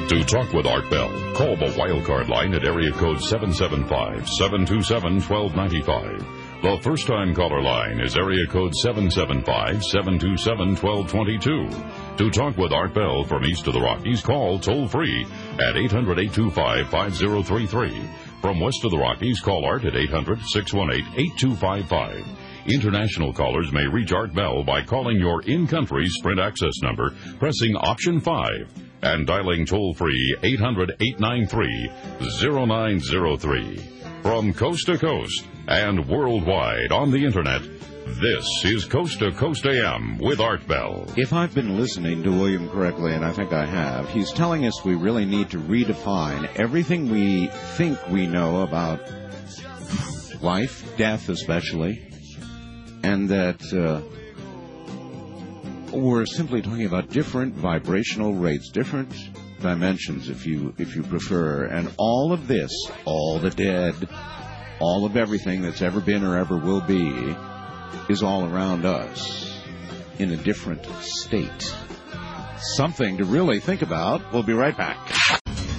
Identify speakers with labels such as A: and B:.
A: To talk with Art Bell, call the Wildcard line at area code 775-727-1295. The first-time caller line is area code 775-727-1222. To talk with Art Bell from east of the Rockies, call toll-free at 800-825-5033. From west of the Rockies, call Art at 800-618-8255. International callers may reach Art Bell by calling your in-country Sprint access number, pressing option 5, and dialing toll-free 800-893-0903. From coast to coast and worldwide on the Internet, this is Coast to Coast AM with Art Bell.
B: If I've been listening to William correctly, and I think I have, he's telling us we really need to redefine everything we think we know about life, death especially, and that we're simply talking about different vibrational rates, different dimensions, if you prefer, and all of this, all the dead, all of everything that's ever been or ever will be, is all around us in a different state. Something to really think about. We'll be right back.